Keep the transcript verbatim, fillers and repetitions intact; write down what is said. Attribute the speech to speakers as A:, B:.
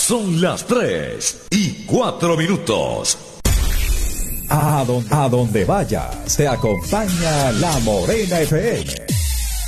A: Son las tres y cuatro minutos.
B: A donde, a donde vayas, te acompaña La Morena F M.